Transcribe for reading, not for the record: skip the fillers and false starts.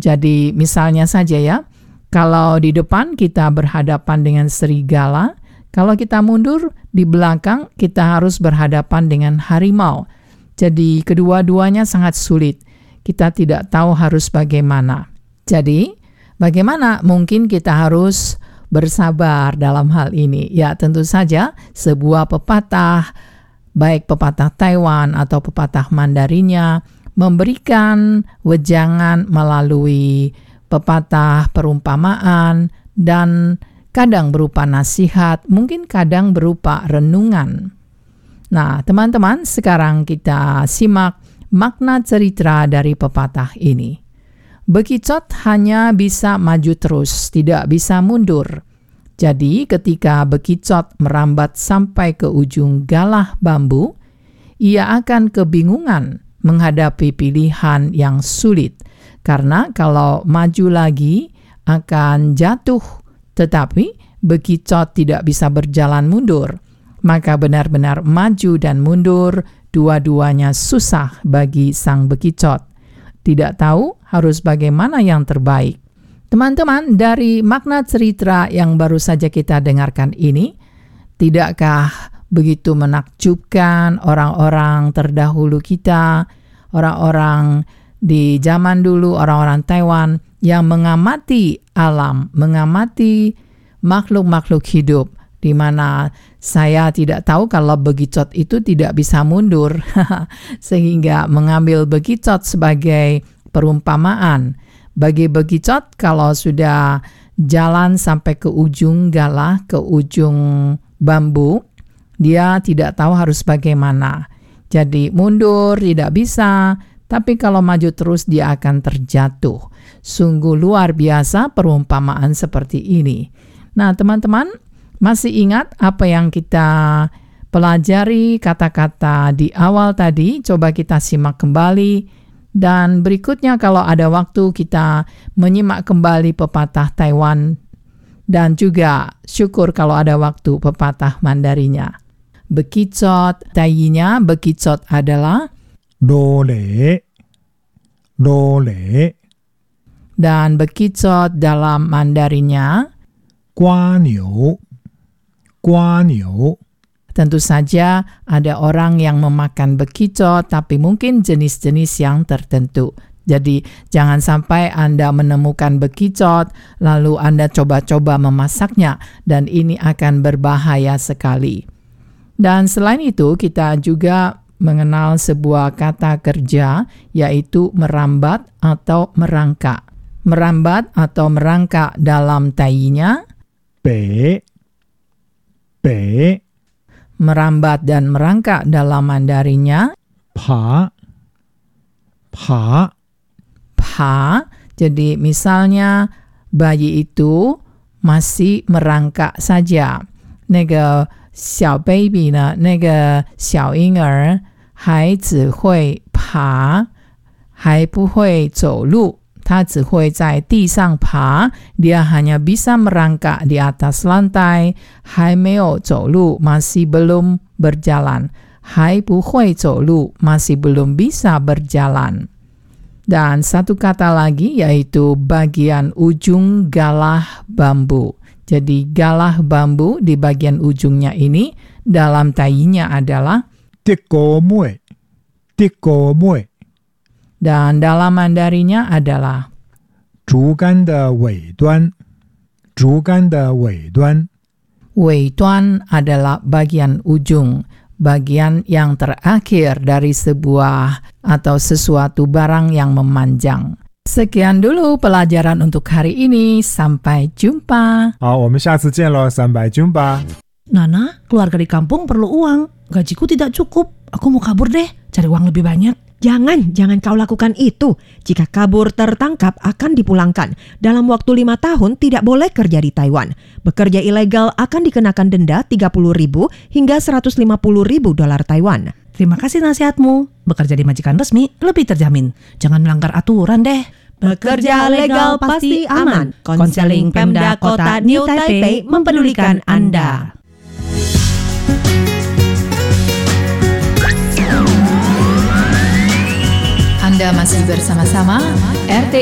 Jadi misalnya saja ya, kalau di depan kita berhadapan dengan serigala, kalau kita mundur di belakang kita harus berhadapan dengan harimau. Jadi kedua-duanya sangat sulit. Kita tidak tahu harus bagaimana. Jadi bagaimana mungkin kita harus bersabar dalam hal ini? Ya tentu saja sebuah pepatah, baik pepatah Taiwan atau pepatah Mandarinya, memberikan wejangan melalui pepatah perumpamaan dan kadang berupa nasihat, mungkin kadang berupa renungan. Nah, teman-teman, sekarang kita simak makna cerita dari pepatah ini. Bekicot hanya bisa maju terus, tidak bisa mundur. Jadi, ketika bekicot merambat sampai ke ujung galah bambu, ia akan kebingungan menghadapi pilihan yang sulit. Karena kalau maju lagi akan jatuh, tetapi bekicot tidak bisa berjalan mundur. Maka benar-benar maju dan mundur, dua-duanya susah bagi sang bekicot. Tidak tahu harus bagaimana yang terbaik. Teman-teman, dari makna cerita yang baru saja kita dengarkan ini, tidakkah begitu menakjubkan orang-orang terdahulu kita, orang-orang di zaman dulu, orang-orang Taiwan yang mengamati alam, mengamati makhluk-makhluk hidup, di mana saya tidak tahu kalau bekicot itu tidak bisa mundur, sehingga mengambil bekicot sebagai perumpamaan. Bagi bekicot, kalau sudah jalan sampai ke ujung galah, ke ujung bambu, dia tidak tahu harus bagaimana. Jadi mundur tidak bisa, tapi kalau maju terus dia akan terjatuh. Sungguh luar biasa perumpamaan seperti ini. Nah, teman-teman, masih ingat apa yang kita pelajari kata-kata di awal tadi? Coba kita simak kembali. Dan berikutnya kalau ada waktu kita menyimak kembali pepatah Taiwan. Dan juga syukur kalau ada waktu pepatah Mandarinya. Bekicot, tainya bekicot adalah Dole. dan bekicot dalam Mandarinya Guaniu. tentu saja ada orang yang memakan bekicot tapi mungkin jenis-jenis yang tertentu. Jadi jangan sampai Anda menemukan bekicot lalu Anda coba-coba memasaknya dan ini akan berbahaya sekali. Dan selain itu kita juga mengenal sebuah kata kerja yaitu merambat atau merangkak. Merambat atau merangkak dalam tainya Bei. merambat dan merangkak dalam Mandarinya Pa. Jadi misalnya bayi itu masih merangkak saja. 那个小 baby 呢，那个小婴儿还只会爬，还不会走路。他只会在地上爬，dia hanya bisa merangkak di atas lantai，还没有走路，masih belum berjalan，还不会走路，masih belum bisa berjalan。Dan satu kata lagi yaitu bagian ujung galah bambu. Jadi galah bambu di bagian ujungnya ini dalam tainya adalah Tikomue. dan dalam Mandarinya adalah 竹竿的尾端。 尾端 adalah bagian ujung, bagian yang terakhir dari sebuah atau sesuatu barang yang memanjang. Sekian dulu pelajaran untuk hari ini. Sampai jumpa. 好，我们下次见咯，sampai jumpa. Nana, keluarga di kampung perlu uang. Gajiku tidak cukup. Aku mau kabur deh, cari uang lebih banyak. Jangan kau lakukan itu. Jika kabur tertangkap akan dipulangkan. Dalam waktu 5 tahun tidak boleh kerja di Taiwan. Bekerja ilegal akan dikenakan denda 30.000 hingga 150.000 dolar Taiwan. Terima kasih nasihatmu. Bekerja di majikan resmi lebih terjamin. Jangan melanggar aturan deh. Bekerja legal pasti aman. Konseling Pemda Kota New Taipei mempedulikan Anda. Anda masih bersama-sama RT